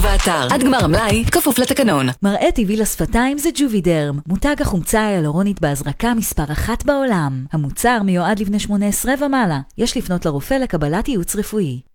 ובאתר. עד גמר המלאי, כפוף לתקנון. מראה טבעי לשפתיים זה ג'ובידרם, מותג החומצה ההיאלורונית בהזרקה מספר 1 בעולם. המוצר מיועד לבני 18 ומעלה. יש לפנות לרופא לקבלת ייעוץ רפואי.